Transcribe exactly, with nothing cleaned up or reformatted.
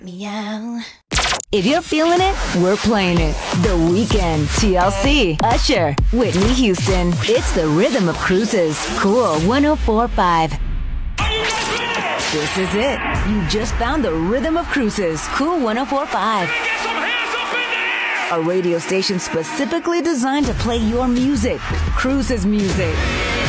Meow. If you're feeling it, we're playing it. The Weeknd, T L C, Usher, Whitney Houston. It's the rhythm of cruises. Cool one oh four point five. This is it. You just found the rhythm of cruises. Cool one oh four point five. A radio station specifically designed to play your music. Cruises music.